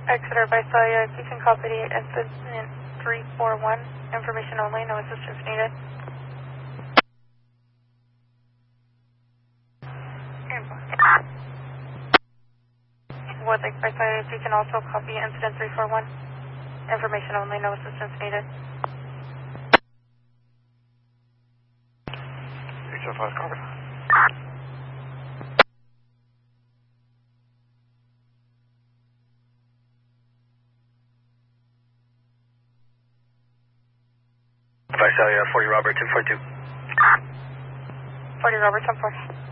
Exeter Visalia, you can copy the incident 341. Information only, no assistance needed. Woodlake Visalia, you can also copy incident 341. Information only, no assistance needed. 605 covered. Visalia, 40 Robert, 1042. 40 Robert, 1040.